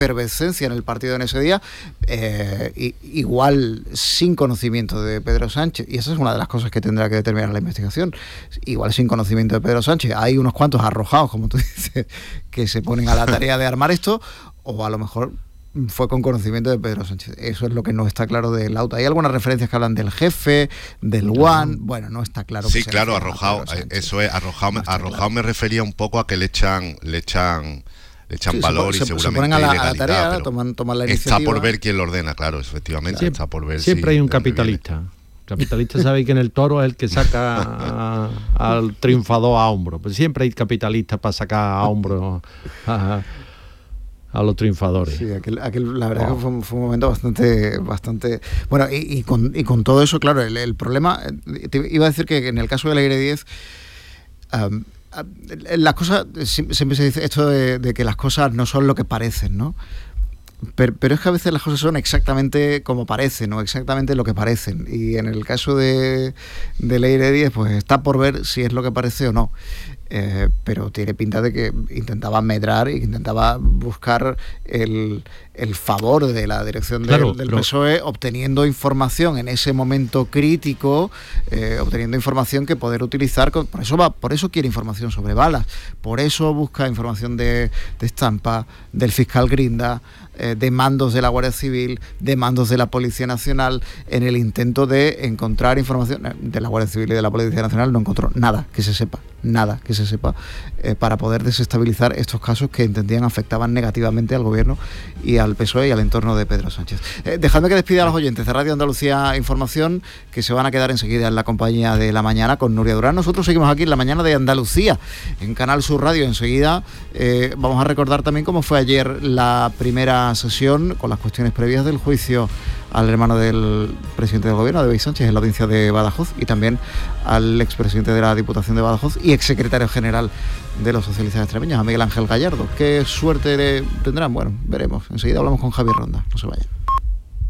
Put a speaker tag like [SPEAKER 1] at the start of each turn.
[SPEAKER 1] efervescencia en el partido en ese día, igual sin conocimiento de Pedro Sánchez, y esa es una de las cosas que tendrá que determinar la investigación, igual sin conocimiento de Pedro Sánchez, hay unos cuantos arrojados, como tú dices, que se ponen a la tarea de armar esto, o a lo mejor fue con conocimiento de Pedro Sánchez. Eso es lo que no está claro del auto. Hay algunas referencias que hablan del jefe, del One, bueno, no está claro.
[SPEAKER 2] Sí, claro, arrojado, eso es, arrojado me refería un poco a que le echan valor y seguramente
[SPEAKER 1] se ponen a la tarea, toman la iniciativa.
[SPEAKER 2] Está por ver quién lo ordena, claro, efectivamente, está por ver.
[SPEAKER 3] Siempre hay un capitalista. Capitalista sabe que en el toro es el que saca al triunfador a hombro. Pues siempre hay capitalistas para sacar a hombro a los triunfadores.
[SPEAKER 1] Sí, la verdad que fue un momento bastante bueno, y con todo eso, claro, el problema, te iba a decir que en el caso del Aire 10, las cosas, siempre se dice esto de que las cosas no son lo que parecen, ¿no? Pero es que a veces las cosas son exactamente como parecen, o exactamente lo que parecen. Y en el caso del Aire 10, pues está por ver si es lo que parece o no. Pero tiene pinta de que intentaba medrar y que intentaba buscar el favor de la dirección del PSOE, obteniendo información en ese momento crítico, obteniendo información que poder utilizar. Por eso quiere información sobre balas, por eso busca información de Estampa, del fiscal Grinda, de mandos de la Guardia Civil, de mandos de la Policía Nacional, en el intento de encontrar información de la Guardia Civil y de la Policía Nacional. No encontró nada que se sepa, para poder desestabilizar estos casos que entendían afectaban negativamente al gobierno y al PSOE y al entorno de Pedro Sánchez. Dejadme que despida a los oyentes de Radio Andalucía Información, que se van a quedar enseguida en la compañía de La Mañana con Nuria Durán. Nosotros seguimos aquí en La Mañana de Andalucía, en Canal Sur Radio. Enseguida vamos a recordar también cómo fue ayer la primera sesión con las cuestiones previas del juicio al hermano del presidente del gobierno, David Sánchez, en la audiencia de Badajoz, y también al expresidente de la Diputación de Badajoz y exsecretario general de los socialistas extremeños, a Miguel Ángel Gallardo. ¿Qué suerte tendrán? Bueno, veremos. Enseguida hablamos con Javier Ronda. No se vayan.